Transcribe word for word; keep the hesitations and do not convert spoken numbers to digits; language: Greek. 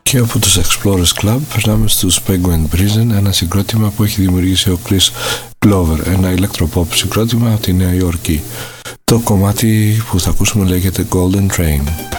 Και από τους Explorers Club περνάμε στους Penguin Prison, ένα συγκρότημα που έχει δημιουργήσει ο Chris Glover, ένα electropop συγκρότημα από τη Νέα Υόρκη. Το κομμάτι που θα ακούσουμε λέγεται Golden Train.